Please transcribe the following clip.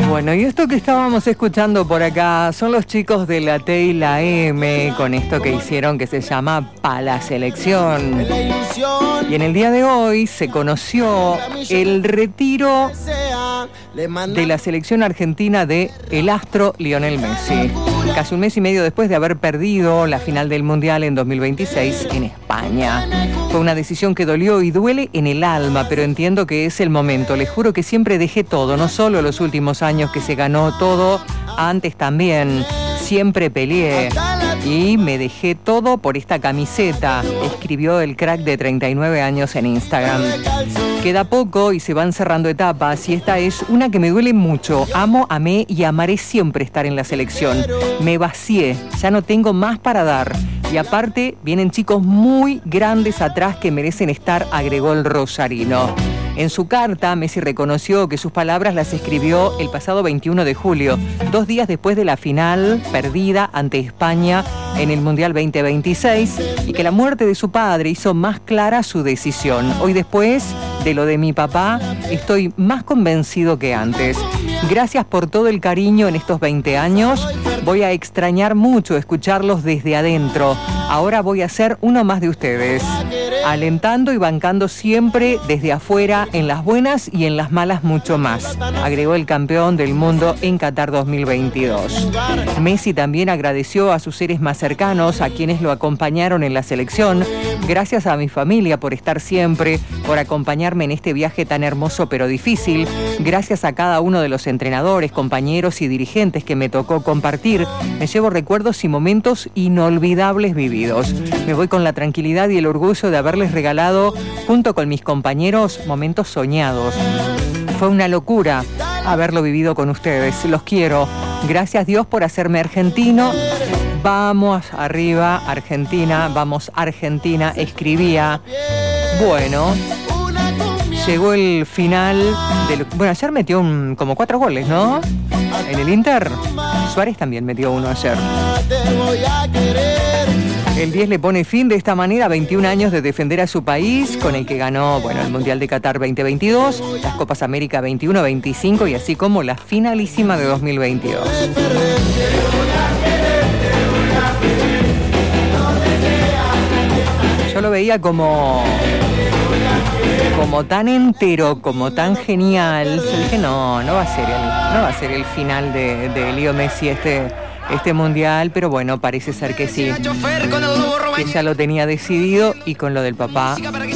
Bueno, y esto que estábamos escuchando por acá son los chicos de la T y la M con esto que hicieron que se llama Pa' la Selección. Y en el día de hoy se conoció el retiro de la selección argentina de el astro Lionel Messi. Casi un mes y medio después de haber perdido la final del Mundial en 2026 en España. Fue una decisión que dolió y duele en el alma, pero entiendo que es el momento. Les juro que siempre dejé todo, no solo los últimos años que se ganó todo, antes también. Siempre peleé y me dejé todo por esta camiseta, escribió el crack de 39 años en Instagram. Queda poco y se van cerrando etapas y esta es una que me duele mucho. Amo, amé y amaré siempre estar en la selección. Me vacié, ya no tengo más para dar. Y aparte vienen chicos muy grandes atrás que merecen estar, agregó el rosarino. En su carta, Messi reconoció que sus palabras las escribió el pasado 21 de julio, 2 días después de la final perdida ante España en el Mundial 2026, y que la muerte de su padre hizo más clara su decisión. Hoy, después de lo de mi papá, estoy más convencido que antes. Gracias por todo el cariño en estos 20 años. Voy a extrañar mucho escucharlos desde adentro. Ahora voy a ser uno más de ustedes, alentando y bancando siempre desde afuera, en las buenas y en las malas mucho más, agregó el campeón del mundo en Qatar 2022. Messi también agradeció a sus seres más cercanos, a quienes lo acompañaron en la selección. Gracias a mi familia por estar siempre, por acompañarme en este viaje tan hermoso pero difícil. Gracias a cada uno de los entrenadores, compañeros y dirigentes que me tocó compartir. Me llevo recuerdos y momentos inolvidables vividos. Me voy con la tranquilidad y el orgullo de haberles regalado, junto con mis compañeros, momentos soñados. Fue una locura haberlo vivido con ustedes. Los quiero. Gracias, Dios, por hacerme argentino. Vamos arriba, Argentina. Vamos, Argentina. Escribía. Bueno, llegó el final del... Bueno, ayer metió como 4 goles, ¿no? En el Inter. Suárez también metió uno ayer. El 10 le pone fin de esta manera a 21 años de defender a su país, con el que ganó, el Mundial de Qatar 2022, las Copas América 21-25 y así como la finalísima de 2022. Yo lo veía como tan entero, como tan genial. Yo dije, no va a ser el final de Leo Messi este mundial, pero bueno, parece ser que sí, que ya lo tenía decidido y con lo del papá